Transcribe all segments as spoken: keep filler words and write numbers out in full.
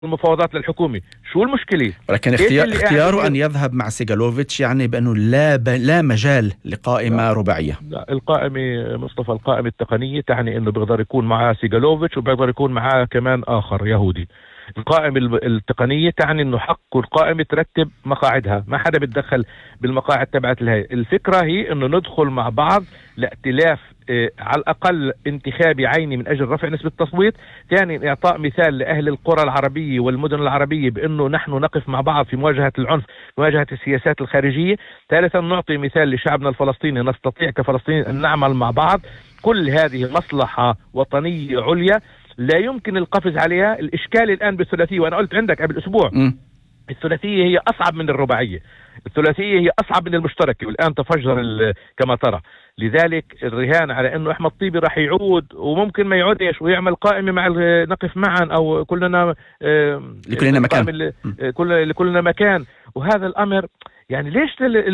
المفاوضات للحكومة. شو المشكلة؟ ولكن اختيار اختياره أن يذهب مع سيغالوفيتش يعني بأنه لا ب... لا مجال لقائمة لا. رباعية. لا، القائمة مصطفى القائمة التقنية تعني أنه بيقدر يكون معاه سيغالوفيتش وبيقدر يكون معاه كمان آخر يهودي. القائمة التقنية تعني أنه حق القائمة ترتب مقاعدها، ما حدا بيتدخل بالمقاعد تبعت الهيئة. الفكرة هي أنه ندخل مع بعض لائتلاف إيه على الأقل انتخابي عيني من أجل رفع نسبة التصويت. ثانيا إعطاء مثال لأهل القرى العربية والمدن العربية بأنه نحن نقف مع بعض في مواجهة العنف، مواجهة السياسات الخارجية. ثالثا نعطي مثال لشعبنا الفلسطيني، نستطيع كفلسطينيين أن نعمل مع بعض. كل هذه مصلحة وطنية عليا لا يمكن القفز عليها. الإشكال الآن بالثلاثية، وأنا قلت عندك قبل أسبوع م. الثلاثية هي أصعب من الرباعية، الثلاثية هي أصعب من المشتركة، والآن تفجر كما ترى. لذلك الرهان على أنه أحمد طيبي راح يعود وممكن ما يعودش ويعمل قائمة مع نقف معا أو كلنا لكلنا مكان كل لكلنا مكان. وهذا الأمر يعني ليش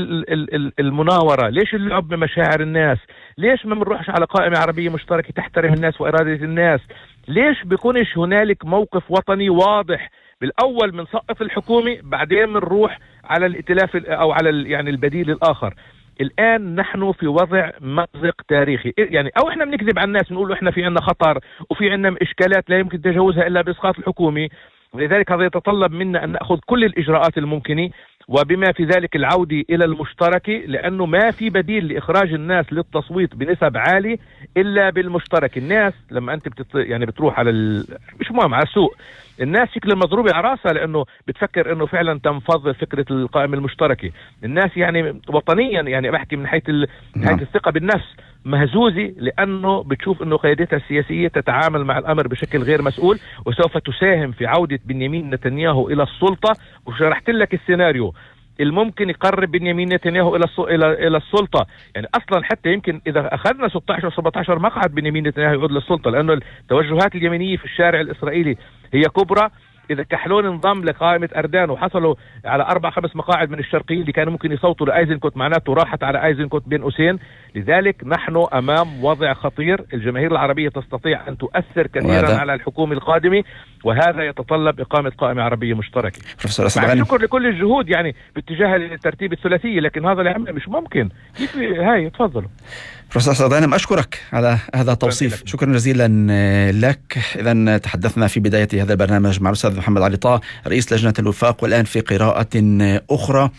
المناورة؟ ليش اللعب بمشاعر الناس؟ ليش ما بنروحش على قائمة عربية مشتركة تحترم الناس وإرادة الناس؟ ليش بيكونش هنالك موقف وطني واضح؟ بالأول من سقف الحكومة، بعدين بنروح على الائتلاف أو على يعني البديل الآخر. الآن نحن في وضع مأزق تاريخي، يعني أو إحنا بنكذب على الناس نقول إحنا في عنا خطر وفي عنا إشكالات لا يمكن تجاوزها إلا بإسقاط الحكومة. ولذلك هذا يتطلب منا أن نأخذ كل الإجراءات الممكنة، وبما في ذلك العودة إلى المشتركة، لأنه ما في بديل لإخراج الناس للتصويت بنسب عالية إلا بالمشترك. الناس لما أنت بتط... يعني بتروح على ال... مش مهم على السوق، الناس شكل مضروبة على راسها لأنه بتفكر أنه فعلا تنفض فكرة القائمة المشتركة. الناس يعني وطنيا، يعني بحكي من حيث ال... من حيث الثقة بالنفس مهزوزة، لأنه بتشوف أنه قيادتها السياسية تتعامل مع الأمر بشكل غير مسؤول، وسوف تساهم في عودة بنيامين نتنياهو إلى السلطة. وشرحت لك السيناريو الممكن يقرب بنيامين نتنياهو إلى إلى إلى السلطة. يعني أصلا حتى يمكن إذا أخذنا ستة عشر سبعة عشر مقعد بنيامين نتنياهو يعود للسلطة، لأنه التوجهات اليمينية في الشارع الإسرائيلي هي كبرى. إذا كحلون انضم لقائمة أردان وحصلوا على أربع خمس مقاعد من الشرقيين اللي كانوا ممكن يصوتوا لأيزنكوت، معناته راحت على أيزنكوت بين قوسين. لذلك نحن أمام وضع خطير. الجماهير العربية تستطيع أن تؤثر كثيرا على الحكومة القادمة، وهذا يتطلب إقامة قائمة عربية مشتركة. مع الشكر لكل الجهود يعني باتجاه لترتيب الثلاثية، لكن هذا العمل مش ممكن. كيف هاي؟ تفضلوا بروفيسور سعدان، أشكرك على هذا التوصيف، شكرا جزيلا لك. إذن تحدثنا في بداية هذا البرنامج مع الأستاذ محمد علي طه رئيس لجنة الوفاق، والآن في قراءة أخرى.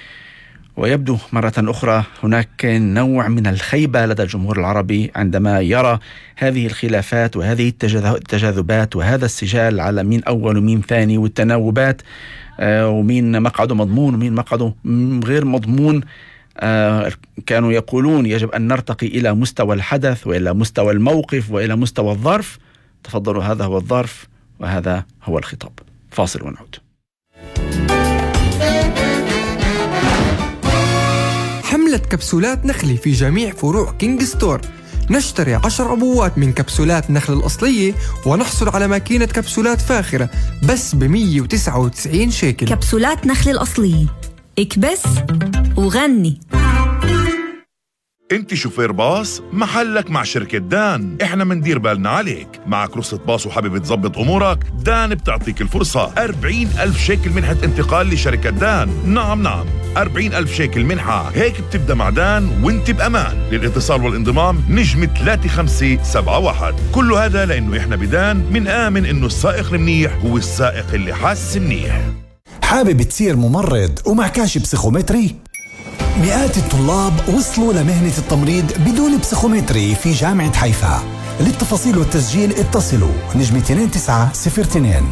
ويبدو مرة أخرى هناك نوع من الخيبة لدى الجمهور العربي عندما يرى هذه الخلافات وهذه التجاذبات وهذا السجال على مين أول ومين ثاني، والتناوبات ومين مقعده مضمون ومين مقعده غير مضمون. كانوا يقولون يجب أن نرتقي إلى مستوى الحدث وإلى مستوى الموقف وإلى مستوى الظرف. تفضلوا، هذا هو الظرف وهذا هو الخطاب. فاصل ونعود. حملة كبسولات نخلي في جميع فروع كينج ستور. نشتري عشر عبوات من كبسولات نخل الأصلية ونحصل على ماكينة كبسولات فاخرة بس ب مية وتسعة وتسعين شيكل. كبسولات نخل الأصلية، اكبس وغني. انت شوفير باص، محلك مع شركة دان، احنا مندير بالنا عليك. معك رخصة باص وحابب تظبط امورك؟ دان بتعطيك الفرصة. أربعين ألف شيكل منحة انتقال لشركة دان. نعم نعم أربعين ألف شيكل منحة، هيك بتبدأ مع دان وانت بأمان. للاتصال والانضمام نجم ثلاثة خمسة سبعة واحد. كل هذا لأنه احنا بدان من آمن انه السائق المنيح هو السائق اللي حاس منيح. حابب تصير ممرض ومعكاش بسيخومتري؟ مئات الطلاب وصلوا لمهنة التمريض بدون بسيخومتري في جامعة حيفا. للتفاصيل والتسجيل اتصلوا نجم اثنين تسعة صفر اثنين.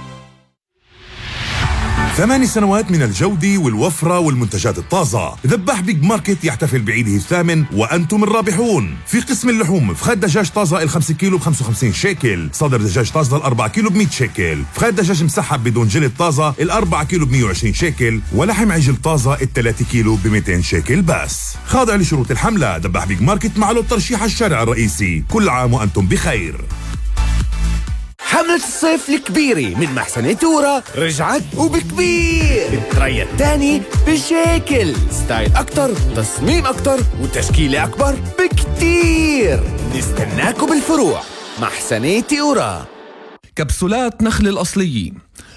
ثماني سنوات من الجودة والوفرة والمنتجات الطازة. ذبح بيج ماركت يحتفل بعيده الثامن وأنتم الرابحون. في قسم اللحوم فخاد دجاج طازة الخمسة كيلو بخمسة وخمسين شيكل، صدر دجاج طازة الأربعة كيلو بمية شيكل، فخاد دجاج مسحب بدون جلد طازة الأربعة كيلو بمية وعشرين شيكل، ولحم عجل طازة الثلاثة كيلو بميتين شيكل بس. خاضع لشروط الحملة. ذبح بيج ماركت معه ترشيح الشارع الرئيسي. كل عام وأنتم بخير. حملة الصيف الكبيرة من محسن تورا رجعت وبكبير. التريا الثاني بشيكل، ستايل أكتر، تصميم أكتر، وتشكيلة أكبر بكتير. نستناكم بالفروع. محسن تورا. كبسولات نخل الأصلية